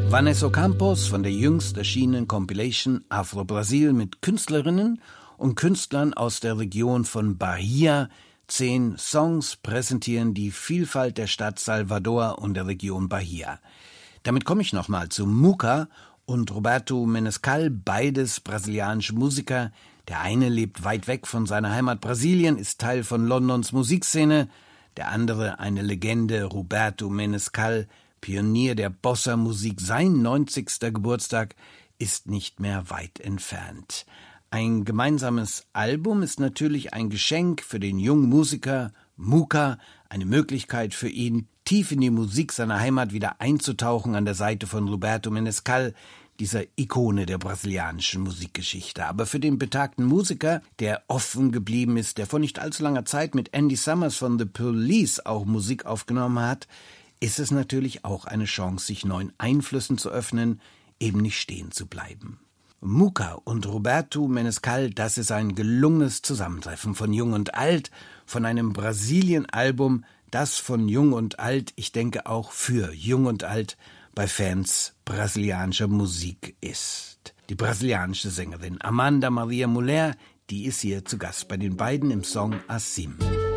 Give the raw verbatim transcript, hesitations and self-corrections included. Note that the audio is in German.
Vanessa Campos von der jüngst erschienenen Compilation Afro Brasil mit Künstlerinnen und Künstlern aus der Region von Bahia. Zehn Songs präsentieren die Vielfalt der Stadt Salvador und der Region Bahia. Damit komme ich nochmal zu Muca und Roberto Menescal, beides brasilianische Musiker. Der eine lebt weit weg von seiner Heimat Brasilien, ist Teil von Londons Musikszene. Der andere, eine Legende, Roberto Menescal, Pionier der Bossa-Musik. Sein neunzigster Geburtstag ist nicht mehr weit entfernt. Ein gemeinsames Album ist natürlich ein Geschenk für den jungen Musiker Muca, eine Möglichkeit für ihn, tief in die Musik seiner Heimat wieder einzutauchen an der Seite von Roberto Menescal, dieser Ikone der brasilianischen Musikgeschichte. Aber für den betagten Musiker, der offen geblieben ist, der vor nicht allzu langer Zeit mit Andy Summers von The Police auch Musik aufgenommen hat, ist es natürlich auch eine Chance, sich neuen Einflüssen zu öffnen, eben nicht stehen zu bleiben. Muca und Roberto Menescal, das ist ein gelungenes Zusammentreffen von Jung und Alt, von einem Brasilien-Album, das von Jung und Alt, ich denke auch für Jung und Alt, bei Fans brasilianischer Musik ist. Die brasilianische Sängerin Amanda Maria Muller, die ist hier zu Gast bei den beiden im Song Assim.